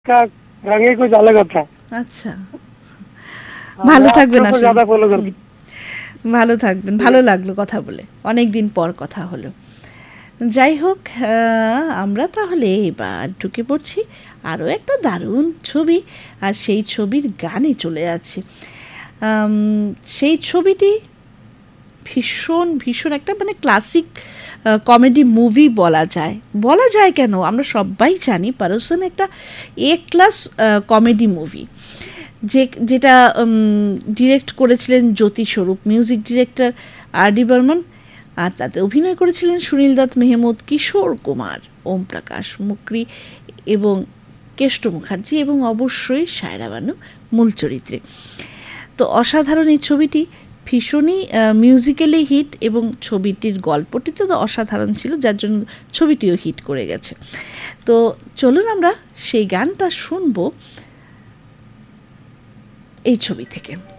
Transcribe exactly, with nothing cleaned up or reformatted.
रंगे कुछ अलग होता है। আচ্ছা, ভালো থাকবেন आपको আসলে। ज्यादा फॉलो करते। ভালো থাকবেন, ভালো লাগলো কথা বলে, অনেক দিন পর কথা হলো। যাই হোক, আহ, আমরা তাহলে এবার ঢুকে পড়ছি আরও একটা দারুণ ছবি, আর সেই ছবির গানে চলে যাচ্ছি। আম, সেই ছবিটি ভীষণ ভীষণ একটা মানে ক্লাসিক কমেডি মুভি বলা যায়। বলা যায় কেন, আমরা সবাই জানি পারসন একটা এ ক্লাস কমেডি মুভি, যে যেটা ডিরেক্ট করেছিলেন জ্যোতি স্বরূপ, মিউজিক ডিরেক্টর আর ডি বর্মন, আর তাতে অভিনয় করেছিলেন সুনীল দত্ত, মেহমুদ, কিশোর কুমার, ওম প্রকাশ, মুকরি এবং কেষ্ট মুখার্জি, এবং অবশ্যই সায়রা বানু মূল চরিত্রে। তো অসাধারণ এই ছবিটি, ভীষণই মিউজিক্যালি হিট, এবং ছবিটির গল্পটি তো অসাধারণ ছিল, যার জন্য ছবিটিও হিট করে গেছে। তো চলুন আমরা সেই গানটা শুনবো এই ছবি থেকে।